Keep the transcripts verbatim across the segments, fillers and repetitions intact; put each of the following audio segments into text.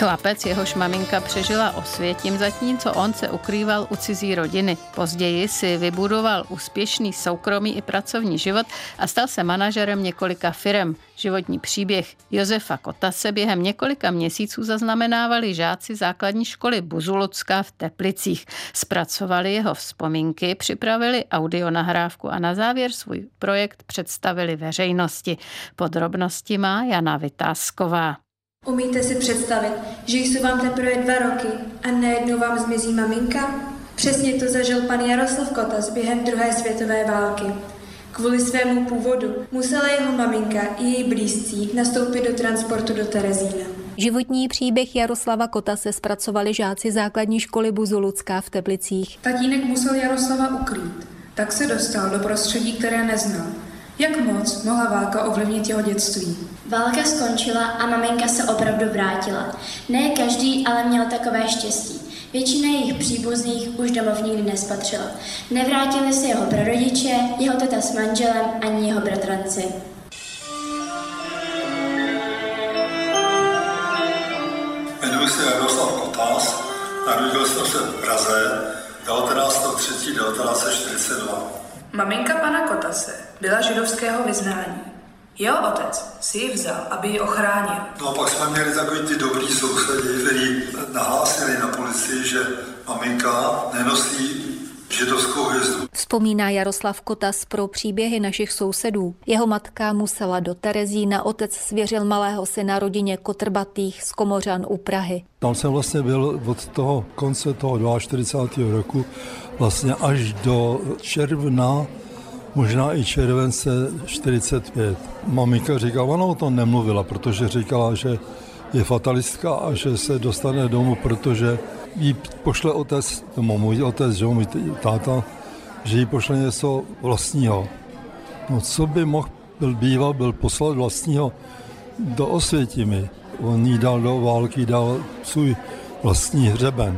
Chlapec, jehož maminka přežila Osvětim, zatímco on se ukrýval u cizí rodiny. Později si vybudoval úspěšný soukromý i pracovní život a stal se manažerem několika firem. Životní příběh Josefa Kotase během několika měsíců zaznamenávali žáci základní školy Buzulucka v Teplicích. Zpracovali jeho vzpomínky, připravili audionahrávku a na závěr svůj projekt představili veřejnosti. Podrobnosti má Jana Vytázková. Umíte si představit, že jsou vám teprve dva roky a najednou vám zmizí maminka? Přesně to zažil pan Jaroslav Kotas během druhé světové války. Kvůli svému původu musela jeho maminka i její blízcí nastoupit do transportu do Terezína. Životní příběh Jaroslava Kotase zpracovali žáci základní školy Buzulucka v Teplicích. Tatínek musel Jaroslava ukrýt, tak se dostal do prostředí, které neznal. Jak moc mohla válka ovlivnit jeho dětství? Válka skončila a maminka se opravdu vrátila. Ne každý ale měl takové štěstí. Většina jejich příbuzných už domov nikdy nespatřila. Nevrátili se jeho prarodiče, jeho teta s manželem ani jeho bratranci. Jmenuji se Jaroslav Kotas, narodil jsem se v Praze devatenáctého třetího devatenáct set čtyřicet dva. Maminka pana Kotase byla židovského vyznání. Jeho otec si ji vzal, aby ji ochránil. No a pak jsme měli takový ty dobrý sousedi, kteří nahlásili na policii, že maminka nenosí židovskou hvězdu. Vzpomíná Jaroslav Kotas pro příběhy našich sousedů. Jeho matka musela do Terezína, otec svěřil malého syna rodině Kotrbatých z Komořan u Prahy. Tam jsem vlastně byl od toho konce toho čtyřicátého druhého roku vlastně až do června, možná i července čtyřicet pět. Maminka říkala, ona o tom nemluvila, protože říkala, že je fatalistka a že se dostane domů, protože jí pošle otec, no můj otec, že můj táta, že jí pošle něco vlastního. No co by mohl byl býval, byl poslat vlastního do Osvětimi. On jí dal do války, dal svůj vlastní hřeben,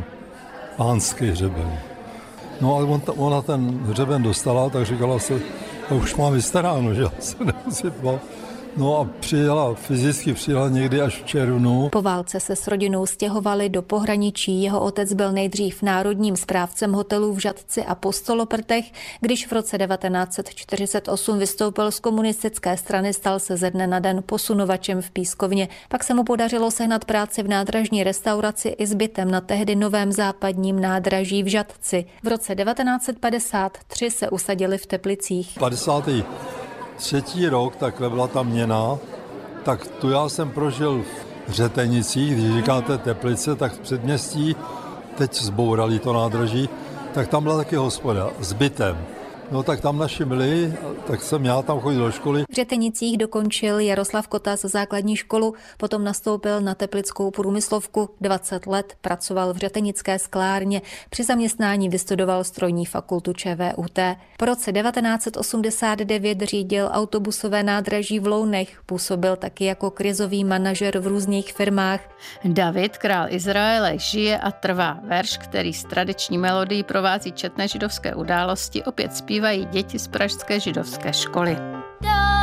pánský hřeben. No a on, ona ten hřeben dostala, tak říkala se, už mám vystaráno, že se nemusím bát. No a přijela, fyzicky přijela někdy až v červnu. Po válce se s rodinou stěhovali do pohraničí. Jeho otec byl nejdřív národním správcem hotelů v Žatci a Postoloprtech. Když v roce devatenáct set čtyřicet osm vystoupil z komunistické strany, stal se ze dne na den posunovačem v Pískovně. Pak se mu podařilo sehnat práci v nádražní restauraci i s bytem na tehdy novém západním nádraží v Žatci. V roce devatenáct set padesát tři se usadili v Teplicích. padesátý třetí rok, takhle byla ta měna, tak tu já jsem prožil v Řetenicích, když říkáte Teplice, tak v předměstí, teď zbourali to nádraží, tak tam byla taky hospoda s bytem. No tak tam naši byli, tak jsem já tam chodil do školy. V Řetenicích dokončil Jaroslav Kotas základní školu, potom nastoupil na teplickou průmyslovku. dvacet let pracoval v řetenické sklárně, při zaměstnání vystudoval strojní fakultu ČVUT. Po roce devatenáct set osmdesát devět řídil autobusové nádraží v Lounech, působil taky jako krizový manažer v různých firmách. David, král Izraele, žije a trvá. Verš, který s tradiční melodií provází četné židovské události, opět zpívají děti z pražské židovské školy.